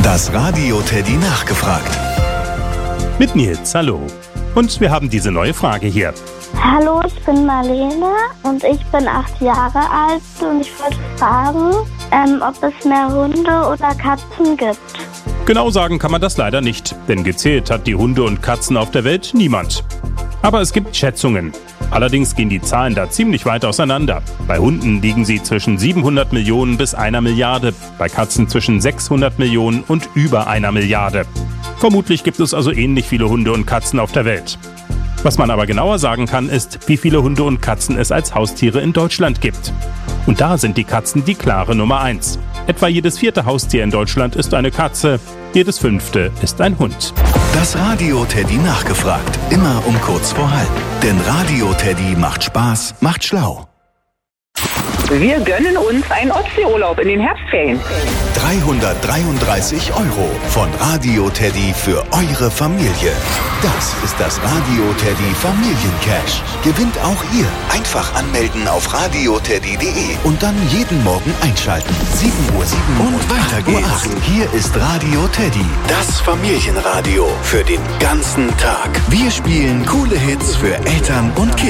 Das Radio Teddy nachgefragt. Mit Nils, hallo. Und wir haben diese neue Frage hier. Hallo, ich bin Marlene und ich bin 8 Jahre alt und ich wollte fragen, ob es mehr Hunde oder Katzen gibt. Genau sagen kann man das leider nicht, denn gezählt hat die Hunde und Katzen auf der Welt niemand. Aber es gibt Schätzungen. Allerdings gehen die Zahlen da ziemlich weit auseinander. Bei Hunden liegen sie zwischen 700 Millionen bis 1 Milliarde, bei Katzen zwischen 600 Millionen und über 1 Milliarde. Vermutlich gibt es also ähnlich viele Hunde und Katzen auf der Welt. Was man aber genauer sagen kann, ist, wie viele Hunde und Katzen es als Haustiere in Deutschland gibt. Und da sind die Katzen die klare Nummer 1. Etwa jedes 4. Haustier in Deutschland ist eine Katze, jedes 5. ist ein Hund. Das Radio Teddy nachgefragt. Immer um kurz vor halb. Denn Radio Teddy macht Spaß, macht schlau. Wir gönnen uns einen Ostseeurlaub in den Herbstferien. 333 € von Radio Teddy für eure Familie. Das ist das Radio Teddy Familiencash. Gewinnt auch ihr. Einfach anmelden auf radioteddy.de und dann jeden Morgen einschalten. 7:07 Uhr und weiter geht's. Hier ist Radio Teddy, das Familienradio für den ganzen Tag. Wir spielen coole Hits für Eltern und Kinder.